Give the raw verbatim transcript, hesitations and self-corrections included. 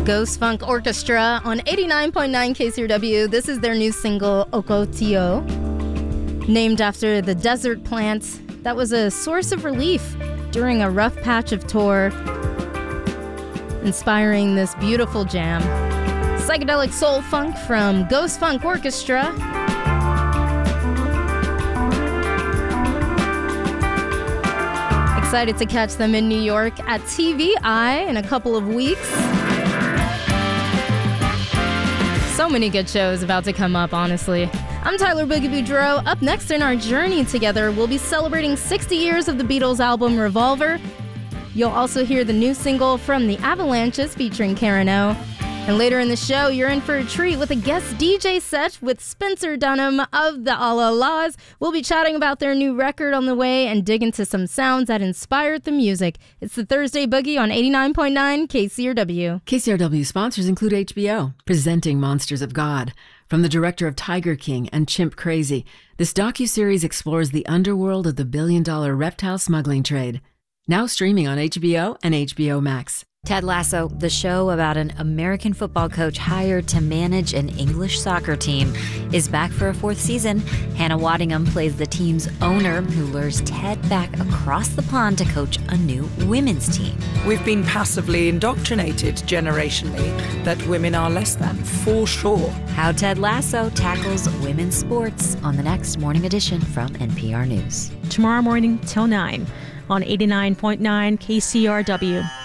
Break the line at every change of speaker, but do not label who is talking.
Ghost Funk Orchestra on eighty-nine point nine K C R W. This is their new single, Okotio, named after the desert plant that was a source of relief during a rough patch of tour, inspiring this beautiful jam. Psychedelic soul funk from Ghost Funk Orchestra. Excited to catch them in New York at T V I in a couple of weeks. So many good shows about to come up, honestly. I'm Tyler Boogie Boudreau. Up next in our journey together, we'll be celebrating sixty years of the Beatles album Revolver. You'll also hear the new single from the Avalanches featuring Karen O. And later in the show, you're in for a treat with a guest D J set with Spencer Dunham of the Alla Laws. We'll be chatting about their new record on the way and dig into some sounds that inspired the music. It's the Thursday Boogie on eighty-nine point nine K C R W.
K C R W sponsors include H B O, presenting Monsters of God. From the director of Tiger King and Chimp Crazy, this docuseries explores the underworld of the billion-dollar reptile smuggling trade. Now streaming on H B O and H B O Max.
Ted Lasso, the show about an American football coach hired to manage an English soccer team, is back for a fourth season. Hannah Waddingham plays the team's owner who lures Ted back across the pond to coach a new women's team.
We've been passively indoctrinated generationally that women are less than, for sure.
How Ted Lasso tackles women's sports on the next morning edition from N P R News.
Tomorrow morning till nine on eighty-nine point nine K C R W.